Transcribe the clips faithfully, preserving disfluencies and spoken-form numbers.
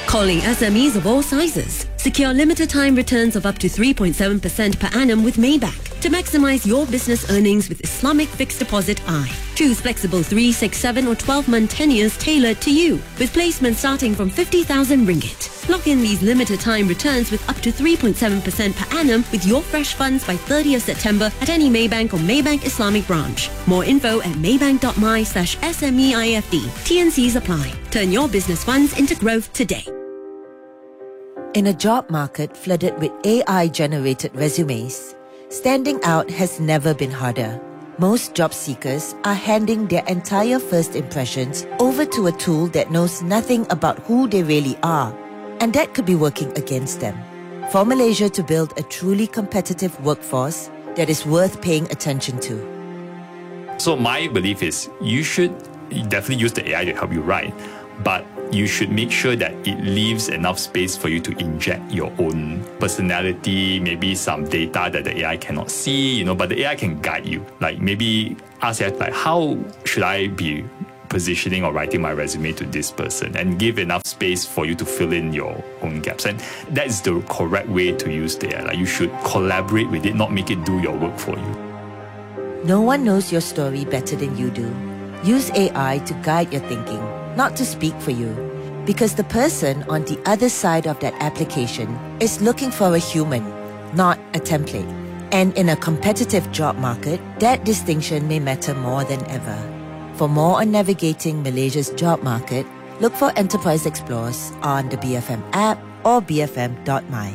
Calling S M Es of all sizes. Secure limited time returns of up to three point seven percent per annum with Maybank to maximize your business earnings with Islamic Fixed Deposit I. Choose flexible three, six, seven or twelve-month tenures tailored to you with placement starting from fifty thousand ringgit. Lock in these limited time returns with up to three point seven percent per annum with your fresh funds by thirtieth September at any Maybank or Maybank Islamic branch. More info at maybank.my slash SMEIFD. T N Cs apply. Turn your business funds into growth today. In a job market flooded with A I-generated resumes, standing out has never been harder. Most job seekers are handing their entire first impressions over to a tool that knows nothing about who they really are, and that could be working against them. For Malaysia to build a truly competitive workforce that is worth paying attention to. So my belief is you should definitely use the A I to help you write, but you should make sure that it leaves enough space for you to inject your own personality, maybe some data that the A I cannot see, you know, but the A I can guide you. Like maybe ask it, like, how should I be positioning or writing my resume to this person, and give enough space for you to fill in your own gaps. And that is the correct way to use the A I. Like, you should collaborate with it, not make it do your work for you. No one knows your story better than you do. Use A I to guide your thinking, not to speak for you. Because the person on the other side of that application is looking for a human, not a template. And in a competitive job market, that distinction may matter more than ever. For more on navigating Malaysia's job market, look for Enterprise Explorers on the B F M app or b f m dot my.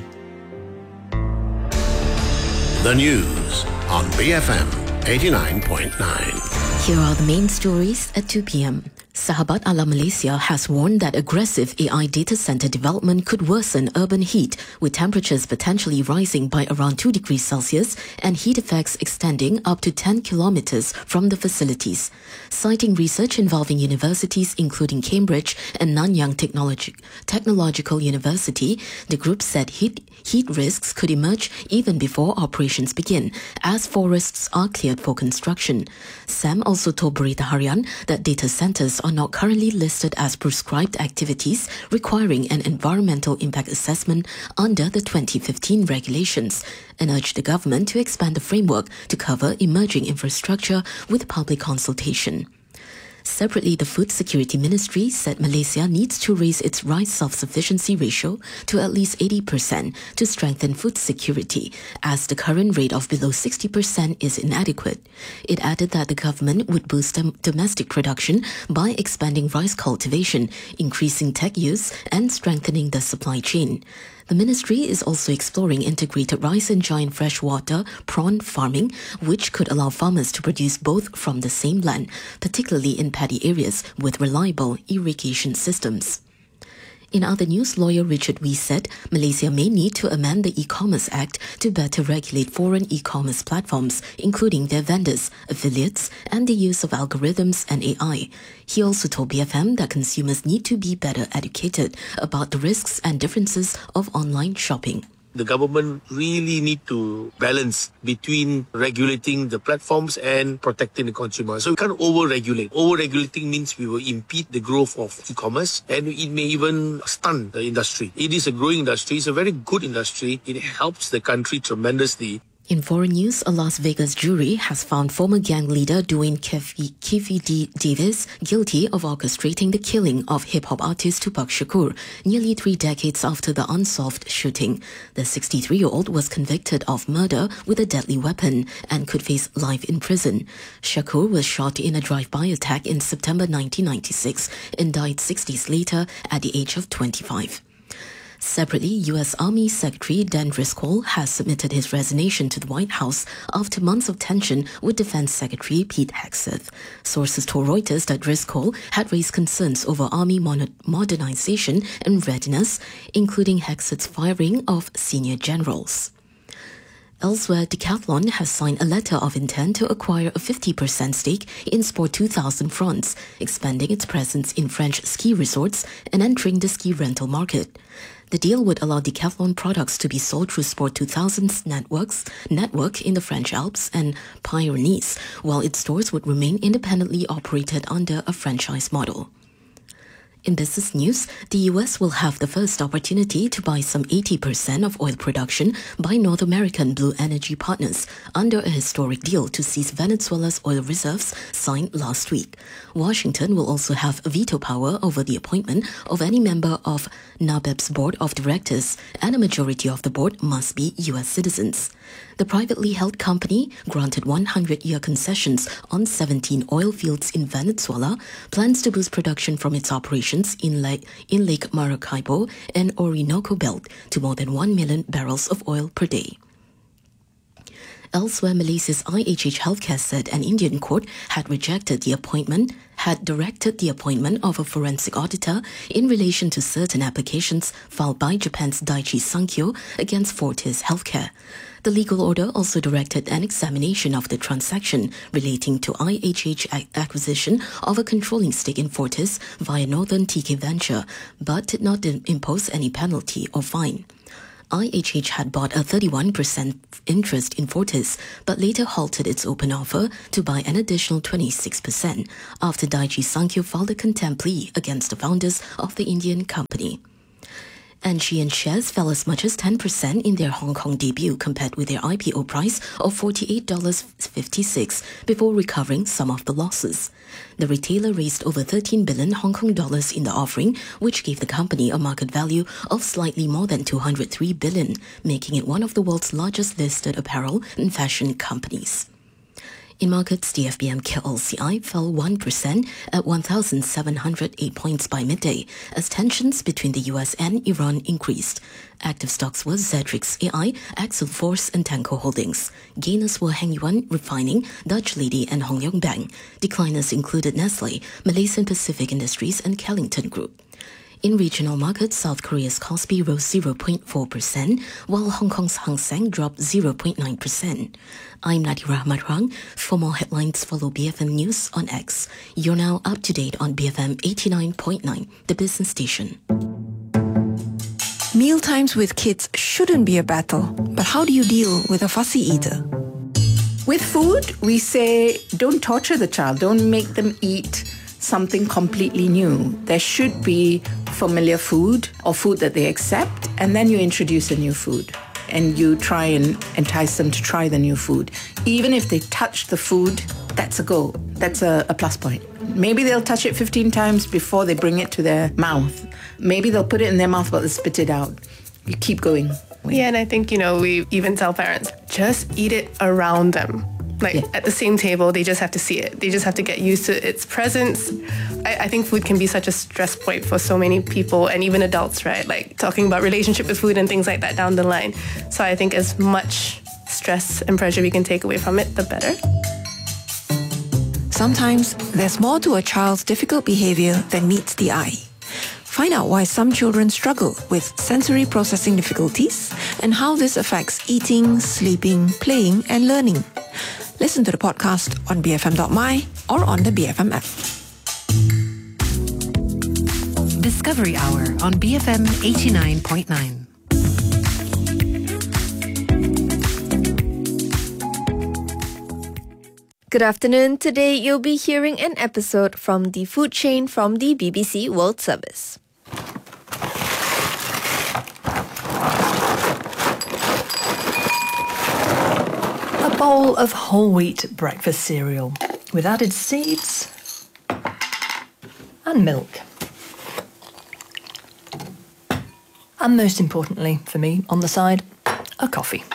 The news on B F M eighty-nine point nine. Here are the main stories at two p.m. Sahabat Alam Malaysia has warned that aggressive A I data center development could worsen urban heat, with temperatures potentially rising by around two degrees Celsius and heat effects extending up to ten kilometers from the facilities. Citing research involving universities including Cambridge and Nanyang Technologi- Technological University, the group said heat, heat risks could emerge even before operations begin, as forests are cleared for construction. SAM also told Berita Harian that data centers are not currently listed as prescribed activities requiring an environmental impact assessment under the twenty fifteen regulations, and urged the government to expand the framework to cover emerging infrastructure with public consultation. Separately, the Food Security Ministry said Malaysia needs to raise its rice self-sufficiency ratio to at least eighty percent to strengthen food security, as the current rate of below sixty percent is inadequate. It added that the government would boost dom- domestic production by expanding rice cultivation, increasing tech use, and strengthening the supply chain. The ministry is also exploring integrated rice and giant freshwater prawn farming, which could allow farmers to produce both from the same land, particularly in paddy areas with reliable irrigation systems. In other news, lawyer Richard Wee said Malaysia may need to amend the E-Commerce Act to better regulate foreign e-commerce platforms, including their vendors, affiliates, and the use of algorithms and A I. He also told B F M that consumers need to be better educated about the risks and differences of online shopping. The government really need to balance between regulating the platforms and protecting the consumer. So we can't over-regulate. Over-regulating means we will impede the growth of e-commerce, and it may even stun the industry. It is a growing industry. It's a very good industry. It helps the country tremendously. In foreign news, a Las Vegas jury has found former gang leader Dwayne Keefe, Keefe D. Davis guilty of orchestrating the killing of hip-hop artist Tupac Shakur, nearly three decades after the unsolved shooting. The sixty-three-year-old was convicted of murder with a deadly weapon and could face life in prison. Shakur was shot in a drive-by attack in September nineteen ninety-six and died six days later at the age of twenty-five. Separately, U S Army Secretary Dan Driscoll has submitted his resignation to the White House after months of tension with Defense Secretary Pete Hegseth. Sources told Reuters that Driscoll had raised concerns over Army mon- modernization and readiness, including Hegseth's firing of senior generals. Elsewhere, Decathlon has signed a letter of intent to acquire a fifty percent stake in Sport two thousand France, expanding its presence in French ski resorts and entering the ski rental market. The deal would allow Decathlon products to be sold through Sport two thousand's networks, network in the French Alps and Pyrenees, while its stores would remain independently operated under a franchise model. In business news, the U S will have the first opportunity to buy some eighty percent of oil production by North American Blue Energy Partners under a historic deal to seize Venezuela's oil reserves signed last week. Washington will also have veto power over the appointment of any member of NABEB's board of directors, and a majority of the board must be U S citizens. The privately held company, granted one hundred year concessions on seventeen oil fields in Venezuela, plans to boost production from its operations in Lake, in Lake Maracaibo and Orinoco Belt to more than one million barrels of oil per day. Elsewhere, Malaysia's I H H Healthcare said an Indian court had rejected the appointment, had directed the appointment of a forensic auditor in relation to certain applications filed by Japan's Daiichi Sankyo against Fortis Healthcare. The legal order also directed an examination of the transaction relating to I H H acquisition of a controlling stake in Fortis via Northern T K Venture, but did not impose any penalty or fine. I H H had bought a thirty-one percent interest in Fortis, but later halted its open offer to buy an additional twenty-six percent after Daiichi Sankyo filed a contempt plea against the founders of the Indian company. And Shein shares fell as much as ten percent in their Hong Kong debut compared with their I P O price of forty-eight dollars and fifty-six cents before recovering some of the losses. The retailer raised over thirteen billion Hong Kong dollars in the offering, which gave the company a market value of slightly more than two hundred three billion, making it one of the world's largest listed apparel and fashion companies. In markets, the F B M K L C I fell one percent at one thousand seven hundred eight points by midday as tensions between the U S and Iran increased. Active stocks were Zedrix A I, Axel Force and Tanko Holdings. Gainers were Heng Yuan Refining, Dutch Lady and Hong Leong Bank. Decliners included Nestle, Malaysian Pacific Industries and Kellington Group. In regional markets, South Korea's Kospi rose zero point four percent, while Hong Kong's Hang Seng dropped zero point nine percent. I'm Nadira Madrang. For more headlines, follow B F M News on X. You're now up to date on B F M eighty-nine point nine, the business station. Mealtimes with kids shouldn't be a battle, but how do you deal with a fussy eater? With food, we say don't torture the child, don't make them eat something completely new. There should be familiar food or food that they accept, and then you introduce a new food and you try and entice them to try the new food. Even if they touch the food, that's a go. That's a, a plus point. Maybe they'll touch it fifteen times before they bring it to their mouth. Maybe they'll put it in their mouth but they'll spit it out. You keep going. Yeah, and I think, you know, we even tell parents, just eat it around them. Like, yeah. At the same table, they just have to see it. They just have to get used to its presence. I, I think food can be such a stress point for so many people, and even adults, right? Like, talking about relationship with food and things like that down the line. So I think as much stress and pressure we can take away from it, the better. Sometimes there's more to a child's difficult behavior than meets the eye. Find out why some children struggle with sensory processing difficulties and how this affects eating, sleeping, playing, and learning. Listen to the podcast on b f m dot m y or on the B F M app. Discovery Hour on B F M eighty-nine point nine. Good afternoon. Today you'll be hearing an episode from the food chain from the B B C World Service. A bowl of whole wheat breakfast cereal with added seeds and milk. And most importantly for me, on the side, a coffee.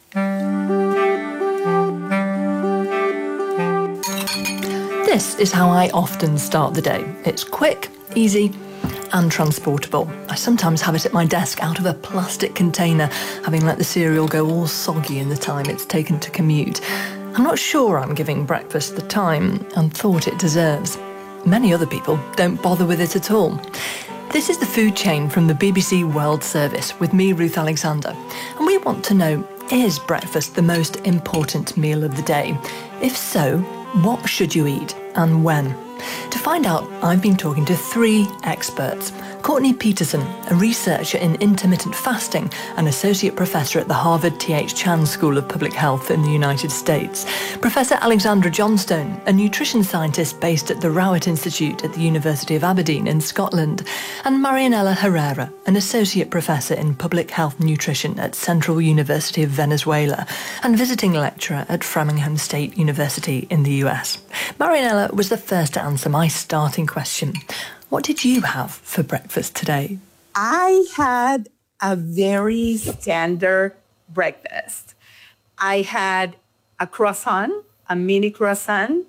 This is how I often start the day. It's quick, easy, and transportable. I sometimes have it at my desk out of a plastic container, having let the cereal go all soggy in the time it's taken to commute. I'm not sure I'm giving breakfast the time and thought it deserves. Many other people don't bother with it at all. This is the food chain from the B B C World Service with me, Ruth Alexander, and we want to know, is breakfast the most important meal of the day? If so, what should you eat and when? To find out, I've been talking to three experts. Courtney Peterson, a researcher in intermittent fasting and associate professor at the Harvard T H Chan School of Public Health in the United States. Professor Alexandra Johnstone, a nutrition scientist based at the Rowett Institute at the University of Aberdeen in Scotland. And Marianela Herrera, an associate professor in public health nutrition at Central University of Venezuela and visiting lecturer at Framingham State University in the U S. Marianela was the first to answer my starting question. What did you have for breakfast today? I had a very standard breakfast. I had a croissant, a mini croissant,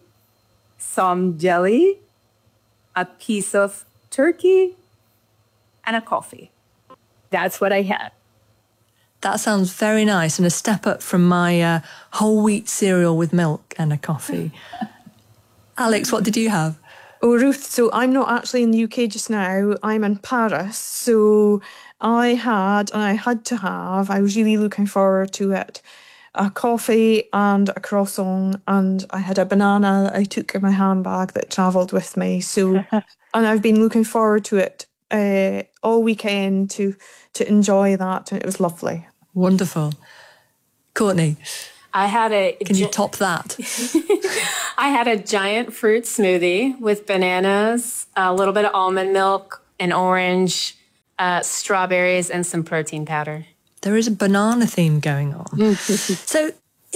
some jelly, a piece of turkey, and a coffee. That's what I had. That sounds very nice and a step up from my uh, whole wheat cereal with milk and a coffee. Alex, what did you have? Oh, Ruth, so I'm not actually in the U K just now. I'm in Paris. So I had, and I had to have, I was really looking forward to it, a coffee and a croissant, and I had a banana that I took in my handbag that travelled with me. So, and I've been looking forward to it uh, all weekend to to enjoy that, and it was lovely. Wonderful. Courtney, I had a. Can you top that? I had a giant fruit smoothie with bananas, a little bit of almond milk, an orange, uh, strawberries, and some protein powder. There is a banana theme going on. So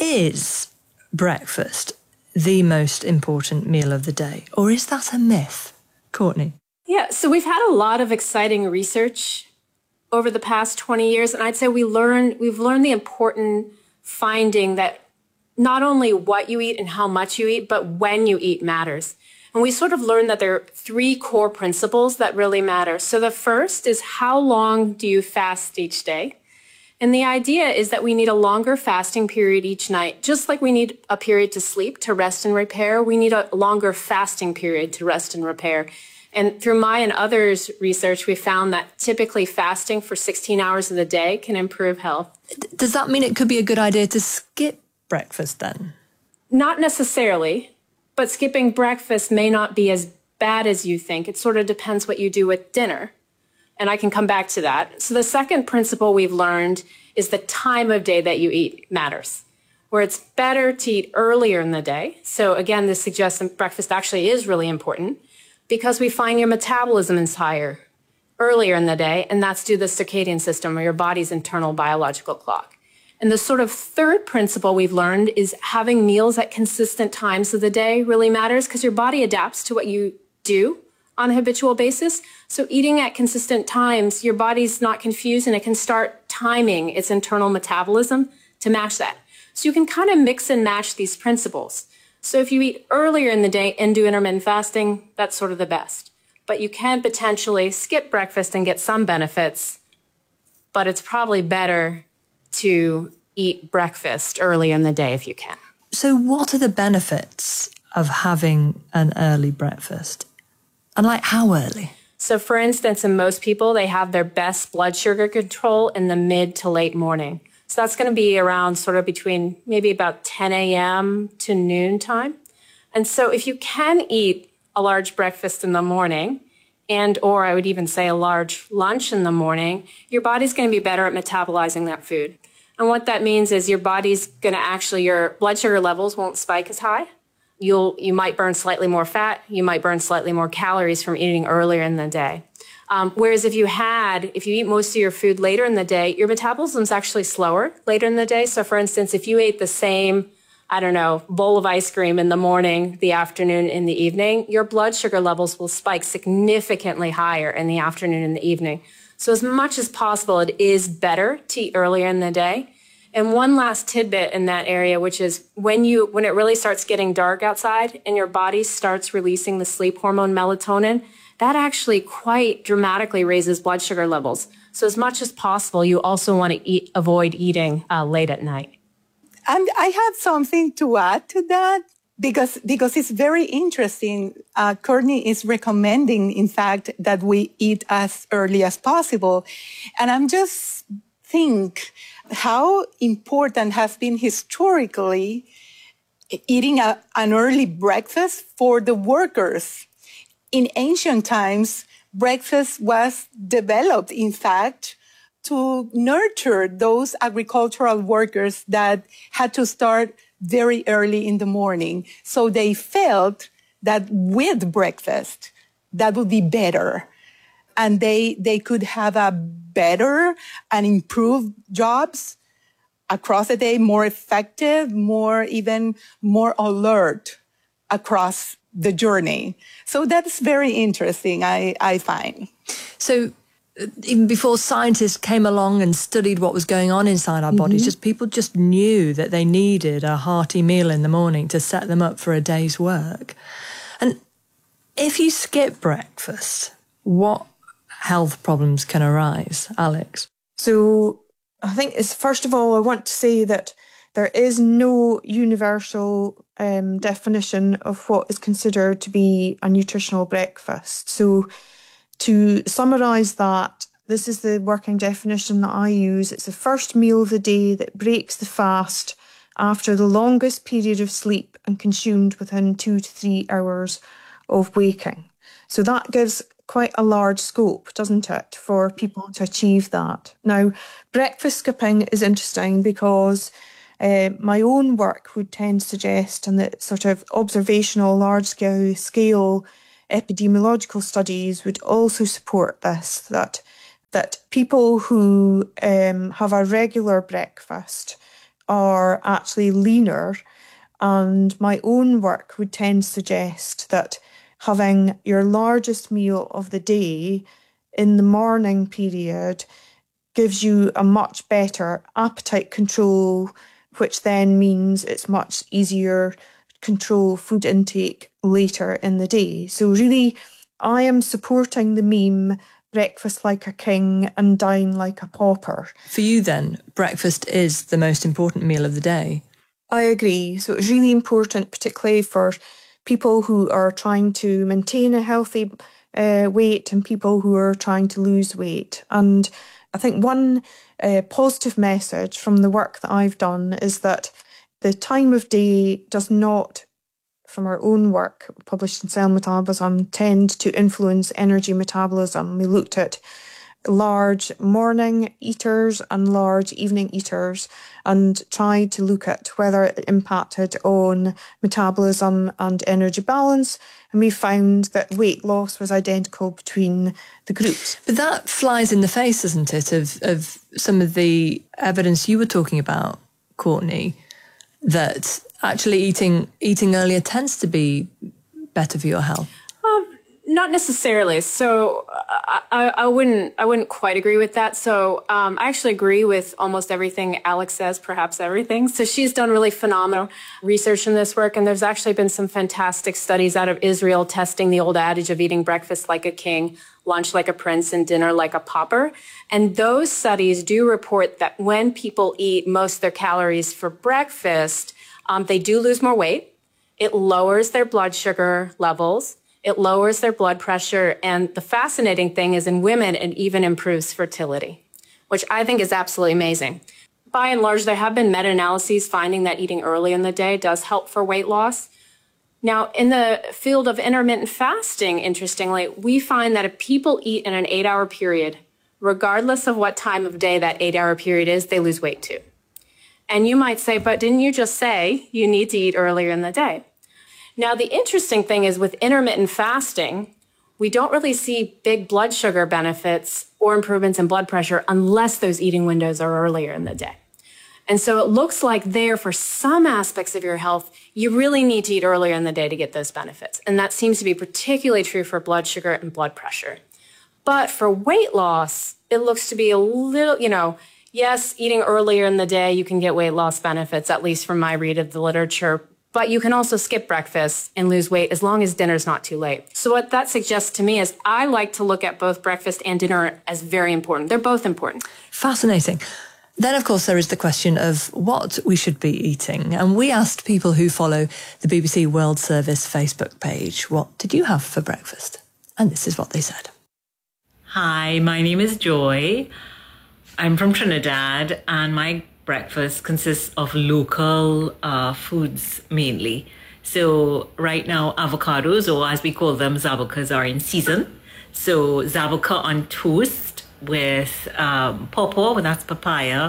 is breakfast the most important meal of the day, or is that a myth? Courtney? Yeah, so we've had a lot of exciting research over the past twenty years, and I'd say we learn, we've learned the important finding that not only what you eat and how much you eat, but when you eat matters. And we sort of learned that there are three core principles that really matter. So the first is, how long do you fast each day? And the idea is that we need a longer fasting period each night. Just like we need a period to sleep, to rest and repair, we need a longer fasting period to rest and repair. And through my and others' research, we found that typically fasting for sixteen hours of the day can improve health. Does that mean it could be a good idea to skip breakfast then? Not necessarily, but skipping breakfast may not be as bad as you think. It sort of depends what you do with dinner. And I can come back to that. So the second principle we've learned is the time of day that you eat matters, where it's better to eat earlier in the day. So again, this suggests that breakfast actually is really important because we find your metabolism is higher earlier in the day, and that's due to the circadian system, or your body's internal biological clock. And the sort of third principle we've learned is having meals at consistent times of the day really matters because your body adapts to what you do on a habitual basis. So eating at consistent times, your body's not confused and it can start timing its internal metabolism to match that. So you can kind of mix and match these principles. So if you eat earlier in the day and do intermittent fasting, that's sort of the best. But you can potentially skip breakfast and get some benefits, but it's probably better to eat breakfast early in the day if you can. So what are the benefits of having an early breakfast? And like how early? So for instance, in most people, they have their best blood sugar control in the mid to late morning. So that's going to be around sort of between maybe about ten a.m. to noon time. And so if you can eat a large breakfast in the morning, and or I would even say a large lunch in the morning, your body's going to be better at metabolizing that food. And what that means is your body's going to actually, your blood sugar levels won't spike as high. You'll, you might burn slightly more fat. You might burn slightly more calories from eating earlier in the day. Um, whereas if you had, if you eat most of your food later in the day, your metabolism's actually slower later in the day. So for instance, if you ate the same, I don't know, bowl of ice cream in the morning, the afternoon, in the evening, your blood sugar levels will spike significantly higher in the afternoon and the evening. So as much as possible, it is better to eat earlier in the day. And one last tidbit in that area, which is when you, when it really starts getting dark outside and your body starts releasing the sleep hormone melatonin, that actually quite dramatically raises blood sugar levels. So as much as possible, you also want to eat, avoid eating uh, late at night. And I have something to add to that because, because it's very interesting. Uh, Courtney is recommending, in fact, that we eat as early as possible. And I'm just think how important has been historically eating a, an early breakfast for the workers. In ancient times, breakfast was developed, in fact, to nurture those agricultural workers that had to start very early in the morning. So they felt that with breakfast, that would be better. And they, they could have a better and improved jobs across the day, more effective, more, even more alert across the journey. So that's very interesting, I, I find. So even before scientists came along and studied what was going on inside our bodies, mm-hmm. just people just knew that they needed a hearty meal in the morning to set them up for a day's work. And if you skip breakfast, what health problems can arise, Alex? So I think it's, first of all, I want to say that there is no universal um, definition of what is considered to be a nutritional breakfast. So to summarise that, this is the working definition that I use. It's the first meal of the day that breaks the fast after the longest period of sleep and consumed within two to three hours of waking. So that gives quite a large scope, doesn't it, for people to achieve that. Now, breakfast skipping is interesting because uh, my own work would tend to suggest, and that sort of observational, large-scale scale epidemiological studies would also support this, that that people who um, have a regular breakfast are actually leaner. And my own work would tend to suggest that having your largest meal of the day in the morning period gives you a much better appetite control, which then means it's much easier to control food intake later in the day. So really, I am supporting the meme, breakfast like a king and dine like a pauper. For you then, breakfast is the most important meal of the day? I agree. So it's really important, particularly for people who are trying to maintain a healthy uh, weight and people who are trying to lose weight. And I think one uh, positive message from the work that I've done is that the time of day does not, from our own work published in Cell Metabolism, tend to influence energy metabolism. We looked at large morning eaters and large evening eaters and tried to look at whether it impacted on metabolism and energy balance. And we found that weight loss was identical between the groups. But that flies in the face, isn't it, of, of some of the evidence you were talking about, Courtney, that actually eating eating earlier tends to be better for your health? Um, not necessarily. So I, I, I wouldn't I wouldn't quite agree with that. So um, I actually agree with almost everything Alex says, perhaps everything. So she's done really phenomenal research in this work, and there's actually been some fantastic studies out of Israel testing the old adage of eating breakfast like a king, lunch like a prince, and dinner like a pauper. And those studies do report that when people eat most of their calories for breakfast, um, they do lose more weight. It lowers their blood sugar levels. It lowers their blood pressure. And the fascinating thing is in women, it even improves fertility, which I think is absolutely amazing. By and large, there have been meta-analyses finding that eating early in the day does help for weight loss. Now, in the field of intermittent fasting, interestingly, we find that if people eat in an eight-hour period, regardless of what time of day that eight-hour period is, they lose weight too. And you might say, but didn't you just say you need to eat earlier in the day? Now, the interesting thing is with intermittent fasting, we don't really see big blood sugar benefits or improvements in blood pressure unless those eating windows are earlier in the day. And so it looks like there, for some aspects of your health, you really need to eat earlier in the day to get those benefits. And that seems to be particularly true for blood sugar and blood pressure. But for weight loss, it looks to be a little, you know, yes, eating earlier in the day, you can get weight loss benefits, at least from my read of the literature. But you can also skip breakfast and lose weight as long as dinner's not too late. So what that suggests to me is I like to look at both breakfast and dinner as very important. They're both important. Fascinating. Then, of course, there is the question of what we should be eating. And we asked people who follow the B B C World Service Facebook page, what did you have for breakfast? And this is what they said. Hi, my name is Joy. I'm from Trinidad, and my breakfast consists of local uh, foods mainly. So right now, avocados, or as we call them, zabukas, are in season. So zabuka on toast with um, pawpaw, that's papaya,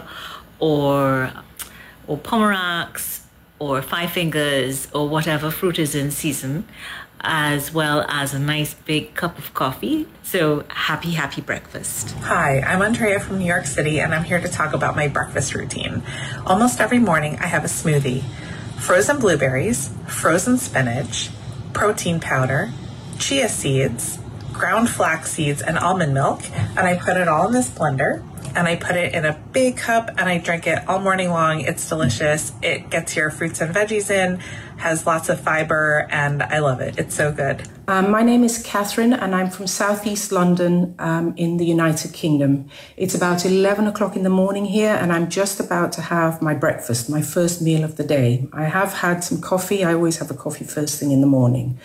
or or pomeracs, or five fingers, or whatever fruit is in season, as well as a nice big cup of coffee. So happy, happy breakfast. Hi, I'm Andrea from New York City, and I'm here to talk about my breakfast routine. Almost every morning I have a smoothie. Frozen blueberries, frozen spinach, protein powder, chia seeds, ground flax seeds, and almond milk, and I put it all in this blender, and I put it in a big cup, and I drink it all morning long. It's delicious. It gets your fruits and veggies in, has lots of fiber, and I love it. It's so good. Um, my name is Catherine, and I'm from Southeast London um, in the United Kingdom. It's about eleven o'clock in the morning here, and I'm just about to have my breakfast, my first meal of the day. I have had some coffee. I always have a coffee first thing in the morning.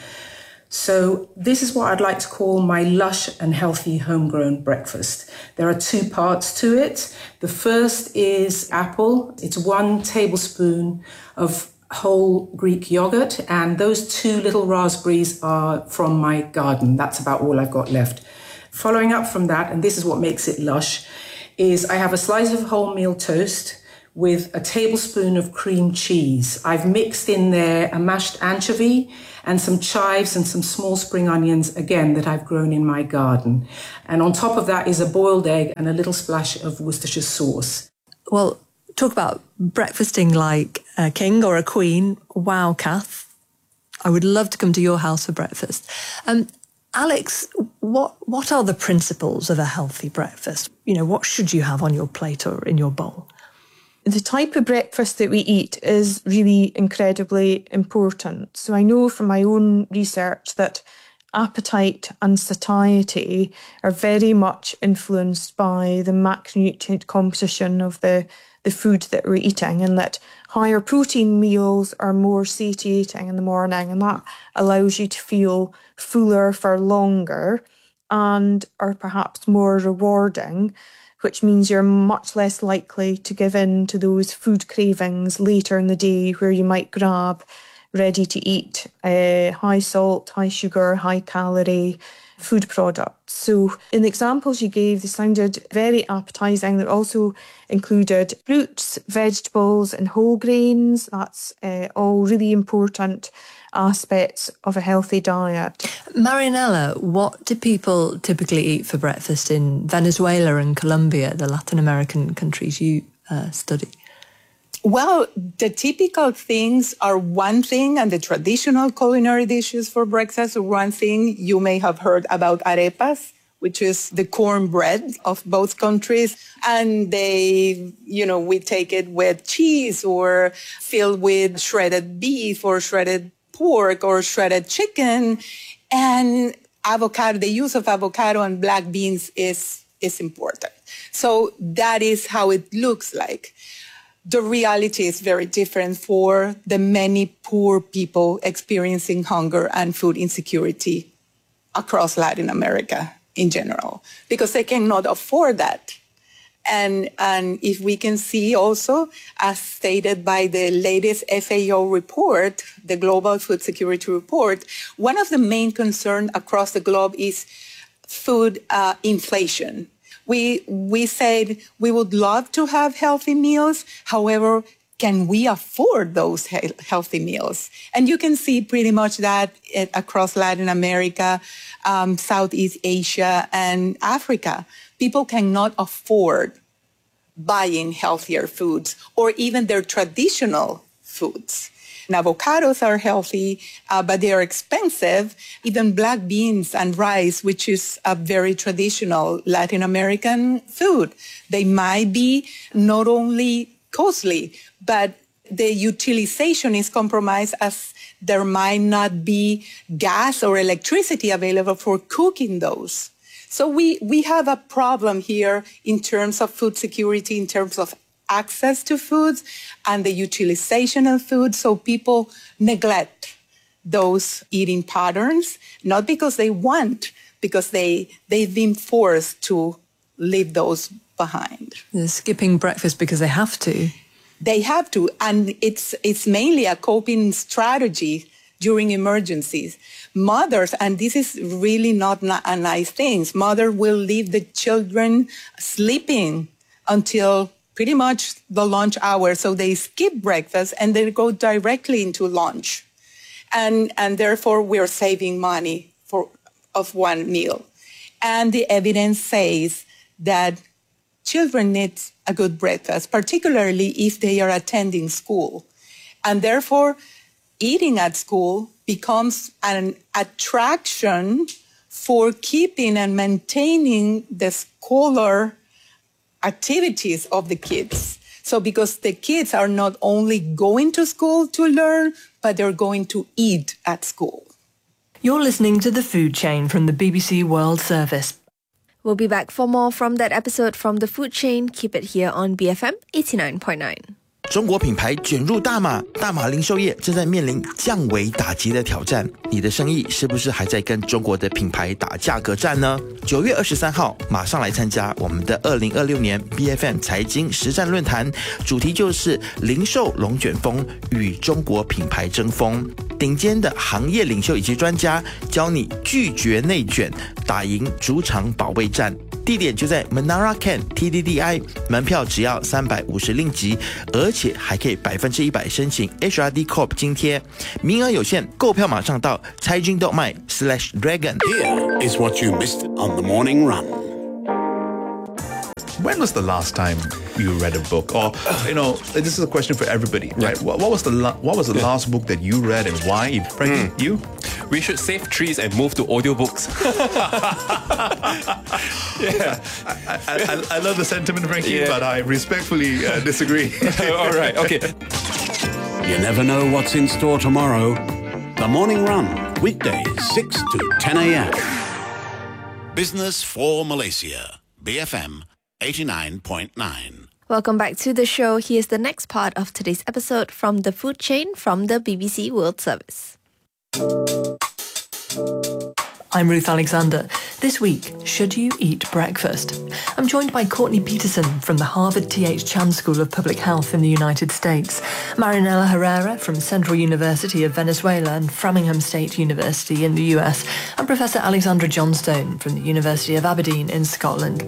So this is what I'd like to call my lush and healthy homegrown breakfast. There are two parts to it. The first is apple. It's one tablespoon of whole Greek yogurt, and those two little raspberries are from my garden. That's about all I've got left. Following up from that, and this is what makes it lush, is I have a slice of wholemeal toast with a tablespoon of cream cheese. I've mixed in there a mashed anchovy and some chives and some small spring onions, again, that I've grown in my garden. And on top of that is a boiled egg and a little splash of Worcestershire sauce. Well, talk about breakfasting like a king or a queen. Wow, Kath. I would love to come to your house for breakfast. Um, Alex, what what are the principles of a healthy breakfast? You know, what should you have on your plate or in your bowl? The type of breakfast that we eat is really incredibly important. So I know from my own research that appetite and satiety are very much influenced by the macronutrient composition of the, the food that we're eating, and that higher protein meals are more satiating in the morning, and that allows you to feel fuller for longer and are perhaps more rewarding, which means you're much less likely to give in to those food cravings later in the day where you might grab ready to eat uh, high salt, high sugar, high calorie food products. So in the examples you gave, they sounded very appetizing. They also included fruits, vegetables and whole grains. That's uh, all really important aspects of a healthy diet. Marianella, what do people typically eat for breakfast in Venezuela and Colombia, the Latin American countries you uh, study? Well, the typical things are one thing, and the traditional culinary dishes for breakfast are one thing. You may have heard about arepas, which is the cornbread of both countries. And they, you know, we take it with cheese or filled with shredded beef or shredded pork or shredded chicken. And avocado, the use of avocado and black beans is, is important. So that is how it looks like. The reality is very different for the many poor people experiencing hunger and food insecurity across Latin America in general, because they cannot afford that. And, and if we can see also, as stated by the latest F A O report, the Global Food Security Report, one of the main concerns across the globe is food uh, inflation. We, we said we would love to have healthy meals. However, can we afford those he- healthy meals? And you can see pretty much that it, across Latin America, um, Southeast Asia, and Africa. People cannot afford buying healthier foods or even their traditional foods. And avocados are healthy, uh, but they are expensive. Even black beans and rice, which is a very traditional Latin American food, they might be not only costly, but the utilization is compromised as there might not be gas or electricity available for cooking those. So we, we have a problem here in terms of food security, in terms of access to foods and the utilization of food. So people neglect those eating patterns, not because they want, because they, they've been forced to live those behind. They're skipping breakfast because they have to. They have to, and it's it's mainly a coping strategy during emergencies. Mothers, and this is really not a nice thing, mother will leave the children sleeping until pretty much the lunch hour. So they skip breakfast and they go directly into lunch. And, and therefore we're saving money for, of one meal. And the evidence says that children need a good breakfast, particularly if they are attending school. And therefore, eating at school becomes an attraction for keeping and maintaining the scholar activities of the kids. So because the kids are not only going to school to learn, but they're going to eat at school. You're listening to The Food Chain from the B B C World Service. We'll be back for more from that episode from The Food Chain. Keep it here on B F M eighty-nine point nine. 中国品牌卷入大马，大马零售业正在面临降维打击的挑战。你的生意是不是还在跟中国的品牌打价格战呢？九月二十三号，马上来参加我们的二零二六年 B F M 财经实战论坛，主题就是零售龙卷风与中国品牌争锋。顶尖的行业领袖以及专家教你拒绝内卷，打赢主场保卫战。地点就在 Menara Ken T D D I， 门票只要三百五十令吉，而且还可以百分之一百申请 H R D Corp 津贴，名额有限，购票马上到财经动脉 slash dragon。 Here is what you missed on the morning run. When was the last time you read a book? Or, you know, this is a question for everybody, right? Yeah. What, what was the la- what was the yeah. last book that you read and why? Frankie, mm. you? We should save trees and move to audiobooks. Yeah, I, I, I love the sentiment, Frankie, yeah. but I respectfully uh, disagree. All right, okay. You never know what's in store tomorrow. The Morning Run, weekdays six to ten a.m. Business for Malaysia. B F M eighty-nine point nine. Welcome back to the show. Here's the next part of today's episode from The Food Chain from the B B C World Service. I'm Ruth Alexander. This week, should you eat breakfast? I'm joined by Courtney Peterson from the Harvard T H Chan School of Public Health in the United States, Marinela Herrera from Central University of Venezuela and Framingham State University in the U S, and Professor Alexandra Johnstone from the University of Aberdeen in Scotland.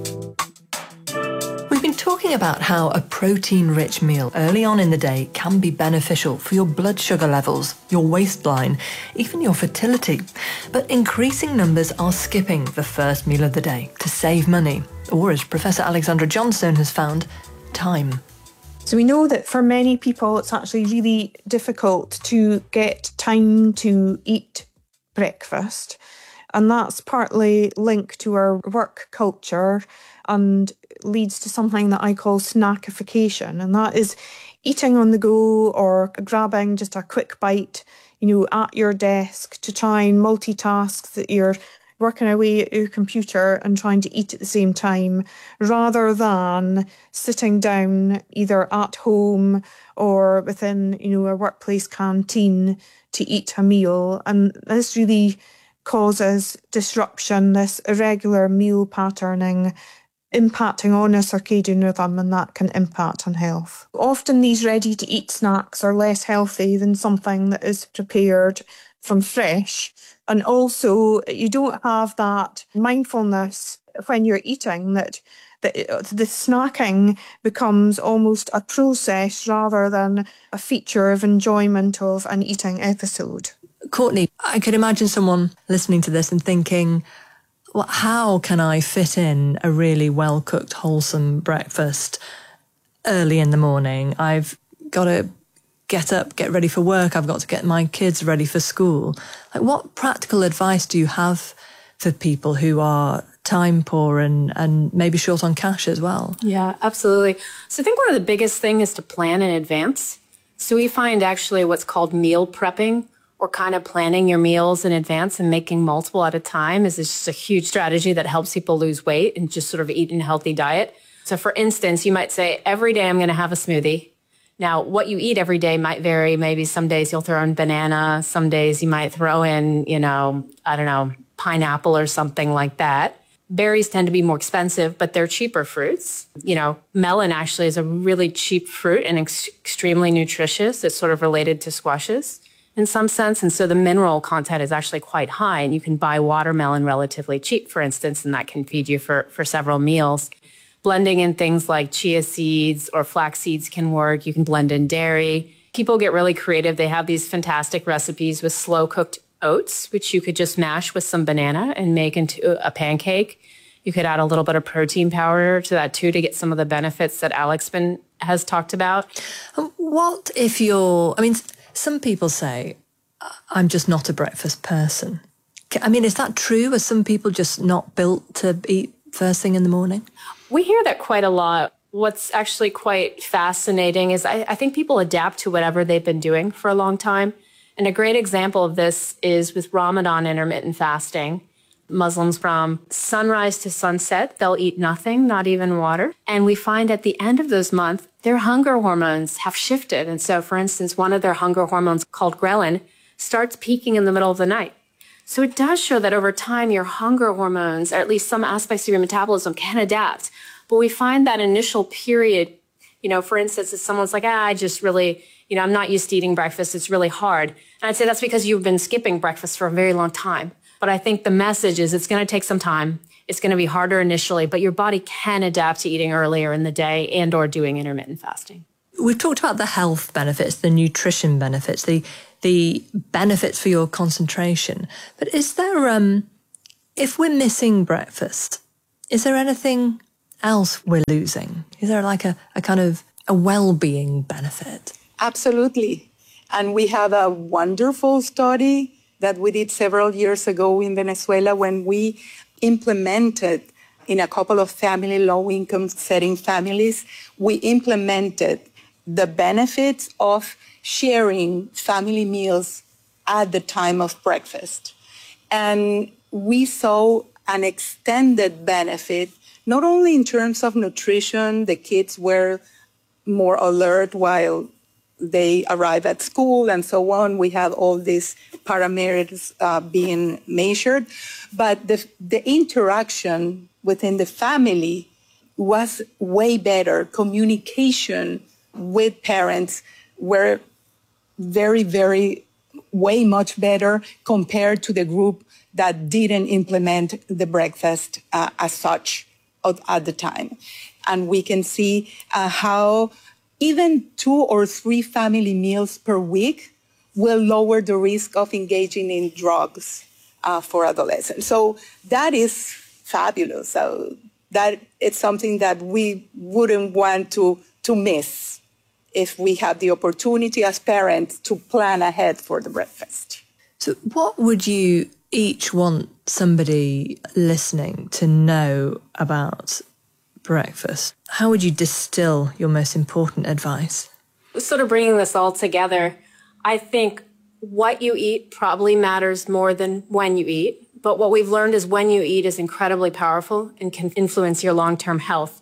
We've been talking about how a protein-rich meal early on in the day can be beneficial for your blood sugar levels, your waistline, even your fertility. But increasing numbers are skipping the first meal of the day to save money, or as Professor Alexandra Johnstone has found, time. So we know that for many people it's actually really difficult to get time to eat breakfast. And that's partly linked to our work culture and leads to something that I call snackification. And that is eating on the go or grabbing just a quick bite, you know, at your desk to try and multitask that you're working away at your computer and trying to eat at the same time, rather than sitting down either at home or within, you know, a workplace canteen to eat a meal. And this really causes disruption, this irregular meal patterning, impacting on a circadian rhythm, and that can impact on health. Often these ready-to-eat snacks are less healthy than something that is prepared from fresh. And also, you don't have that mindfulness when you're eating, that the, the snacking becomes almost a process rather than a feature of enjoyment of an eating episode. Courtney, I could imagine someone listening to this and thinking, well, how can I fit in a really well-cooked, wholesome breakfast early in the morning? I've got to get up, get ready for work. I've got to get my kids ready for school. Like, what practical advice do you have for people who are time poor and, and maybe short on cash as well? Yeah, absolutely. So I think one of the biggest things is to plan in advance. So we find actually what's called meal prepping, or kind of planning your meals in advance and making multiple at a time, is just a huge strategy that helps people lose weight and just sort of eat a healthy diet. So for instance, you might say, every day I'm going to have a smoothie. Now, what you eat every day might vary. Maybe some days you'll throw in banana. Some days you might throw in, you know, I don't know, pineapple or something like that. Berries tend to be more expensive, but they're cheaper fruits. You know, melon actually is a really cheap fruit and ex- extremely nutritious. It's sort of related to squashes in some sense. And so the mineral content is actually quite high. And you can buy watermelon relatively cheap, for instance, and that can feed you for, for several meals. Blending in things like chia seeds or flax seeds can work. You can blend in dairy. People get really creative. They have these fantastic recipes with slow cooked oats, which you could just mash with some banana and make into a pancake. You could add a little bit of protein powder to that too to get some of the benefits that Alex been, has talked about. What if you're, I mean, some people say, I'm just not a breakfast person. I mean, is that true? Are some people just not built to eat first thing in the morning? We hear that quite a lot. What's actually quite fascinating is I, I think people adapt to whatever they've been doing for a long time. And a great example of this is with Ramadan intermittent fasting. Muslims from sunrise to sunset, they'll eat nothing, not even water. And we find at the end of those months, their hunger hormones have shifted. And so, for instance, one of their hunger hormones called ghrelin starts peaking in the middle of the night. So it does show that over time, your hunger hormones, or at least some aspects of your metabolism, can adapt. But we find that initial period, you know, for instance, if someone's like, ah, I just really, you know, I'm not used to eating breakfast. It's really hard. And I'd say that's because you've been skipping breakfast for a very long time. But I think the message is it's going to take some time. It's going to be harder initially, but your body can adapt to eating earlier in the day and or doing intermittent fasting. We've talked about the health benefits, the nutrition benefits, the the benefits for your concentration. But is there, um, if we're missing breakfast, is there anything else we're losing? Is there like a, a kind of a well-being benefit? Absolutely. And we have a wonderful study that we did several years ago in Venezuela when we implemented in a couple of family, low-income setting families, we implemented the benefits of sharing family meals at the time of breakfast. And we saw an extended benefit, not only in terms of nutrition, the kids were more alert while they arrive at school and so on. We have all these parameters uh, being measured, but the, the interaction within the family was way better. Communication with parents were very, very, way much better compared to the group that didn't implement the breakfast uh, as such at the time. And we can see uh, how even two or three family meals per week will lower the risk of engaging in drugs uh, for adolescents. So that is fabulous. So that it's something that we wouldn't want to, to miss if we have the opportunity as parents to plan ahead for the breakfast. So what would you each want somebody listening to know about breakfast? How would you distill your most important advice? Sort of bringing this all together, I think what you eat probably matters more than when you eat. But what we've learned is when you eat is incredibly powerful and can influence your long-term health.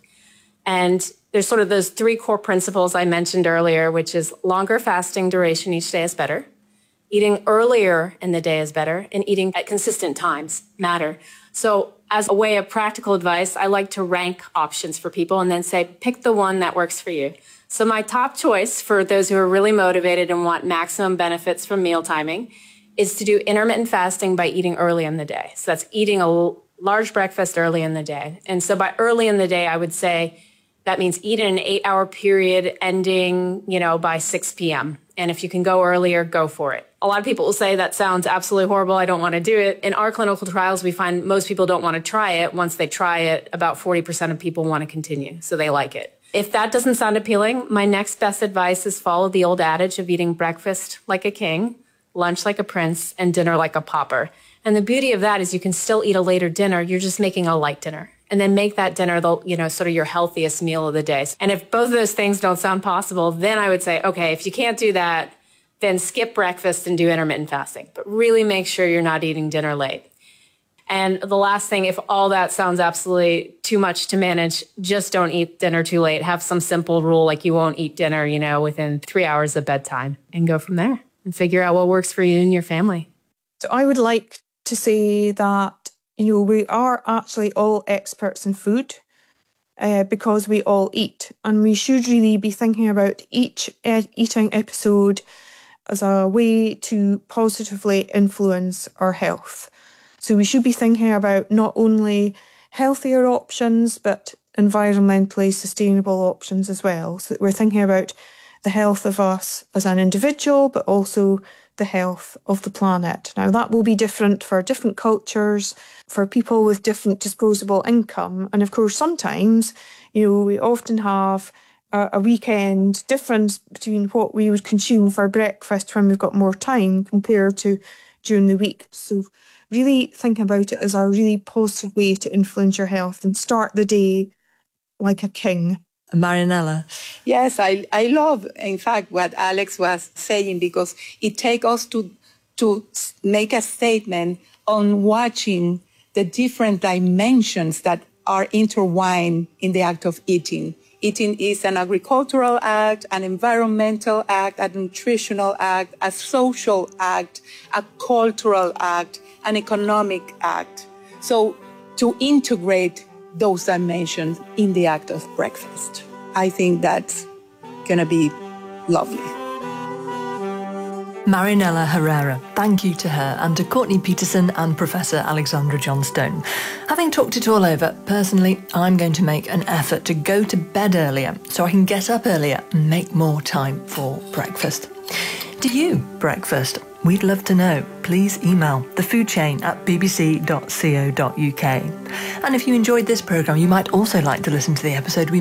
And there's sort of those three core principles I mentioned earlier, which is longer fasting duration each day is better. Eating earlier in the day is better, and eating at consistent times matter. So as a way of practical advice, I like to rank options for people and then say, pick the one that works for you. So my top choice for those who are really motivated and want maximum benefits from meal timing is to do intermittent fasting by eating early in the day. So that's eating a large breakfast early in the day. And so by early in the day, I would say that means eat in an eight-hour period ending, you know, by six p.m. And if you can go earlier, go for it. A lot of people will say that sounds absolutely horrible. I don't want to do it. In our clinical trials, we find most people don't want to try it. Once they try it, about forty percent of people want to continue. So they like it. If that doesn't sound appealing, my next best advice is follow the old adage of eating breakfast like a king, lunch like a prince, and dinner like a pauper. And the beauty of that is you can still eat a later dinner. You're just making a light dinner. And then make that dinner, the, you know, sort of your healthiest meal of the day. And if both of those things don't sound possible, then I would say, okay, if you can't do that, then skip breakfast and do intermittent fasting. But really make sure you're not eating dinner late. And the last thing, if all that sounds absolutely too much to manage, just don't eat dinner too late. Have some simple rule like you won't eat dinner, you know, within three hours of bedtime, and go from there and figure out what works for you and your family. So I would like to say that, you know, we are actually all experts in food uh, because we all eat. And we should really be thinking about each e- eating episode as a way to positively influence our health. So we should be thinking about not only healthier options, but environmentally sustainable options as well. So that we're thinking about the health of us as an individual, but also the health of the planet. Now, that will be different for different cultures, for people with different disposable income. And of course, sometimes, you know, we often have a, a weekend difference between what we would consume for breakfast when we've got more time compared to during the week. So really thinking about it as a really positive way to influence your health and start the day like a king. Marinella. Yes, I, I love, in fact, what Alex was saying, because it takes us to, to make a statement on watching the different dimensions that are intertwined in the act of eating. Eating is an agricultural act, an environmental act, a nutritional act, a social act, a cultural act, an economic act. So to integrate those dimensions in the act of breakfast, I think that's going to be lovely. Marinella Herrera, thank you to her, and to Courtney Peterson and Professor Alexandra Johnstone. Having talked it all over, personally, I'm going to make an effort to go to bed earlier so I can get up earlier and make more time for breakfast. Do you breakfast? We'd love to know. Please email thefoodchain at b b c dot co dot u k. And if you enjoyed this programme, you might also like to listen to the episode we